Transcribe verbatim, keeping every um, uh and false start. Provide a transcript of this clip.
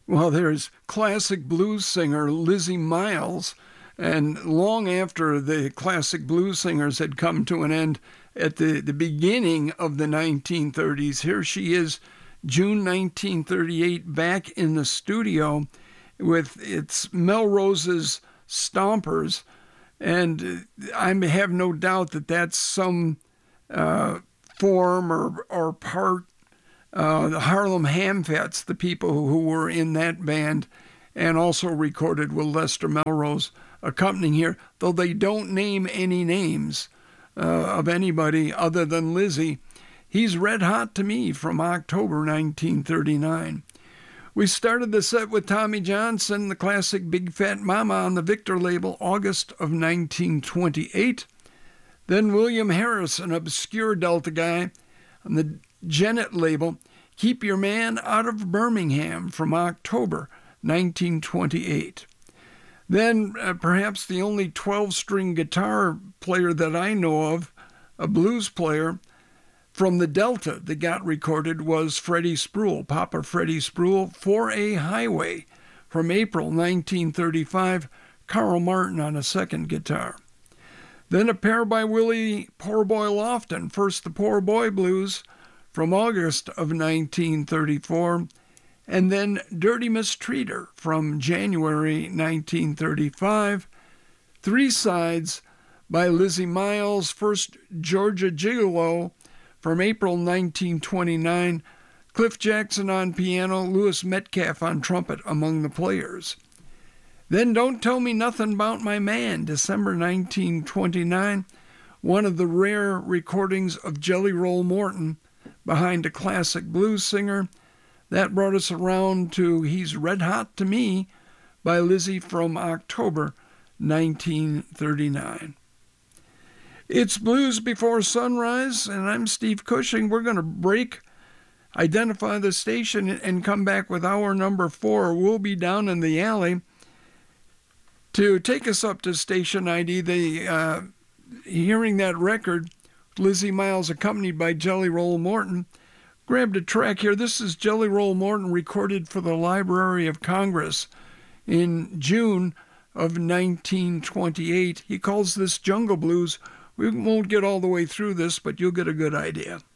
Well, there's classic blues singer Lizzie Miles, and long after the classic blues singers had come to an end at the, the beginning of the nineteen thirties, here she is, June nineteen thirty-eight, back in the studio with its Melrose's Stompers, and I have no doubt that that's some uh, form or, or part. Uh, the Harlem Hamfats, the people who were in that band, and also recorded with Lester Melrose accompanying here, though they don't name any names uh, of anybody other than Lizzie. He's Red Hot to Me from October nineteen thirty-nine. We started the set with Tommy Johnson, the classic Big Fat Mama on the Victor label, August of nineteen twenty-eight. Then William Harris, an obscure Delta guy, on the Gennett label, Keep Your Man Out of Birmingham from October nineteen twenty-eight. Then uh, perhaps the only twelve-string guitar player that I know of, a blues player from the Delta that got recorded, was Freddie Spruill, Papa Freddie Spruill, four A Highway from April nineteen thirty-five, Carl Martin on a second guitar. Then a pair by Willie Poor Boy Lofton, first the Poor Boy Blues, from August of nineteen thirty-four, and then Dirty Mistreater from January nineteen thirty-five. Three sides by Lizzie Miles, first Georgia Gigolo from April nineteen twenty-nine, Cliff Jackson on piano, Louis Metcalf on trumpet among the players. Then Don't Tell Me Nothing About My Man, December nineteen twenty-nine, one of the rare recordings of Jelly Roll Morton behind a classic blues singer. That brought us around to He's Red Hot to Me by Lizzie from October nineteen thirty-nine. It's Blues Before Sunrise, and I'm Steve Cushing. We're going to break, identify the station, and come back with hour number four. We'll be down in the alley. To take us up to station I D, the, uh, hearing that record, Lizzie Miles accompanied by Jelly Roll Morton, grabbed a track here. This is Jelly Roll Morton recorded for the Library of Congress in June of nineteen twenty-eight. He calls this Jungle Blues. We won't get all the way through this, but you'll get a good idea.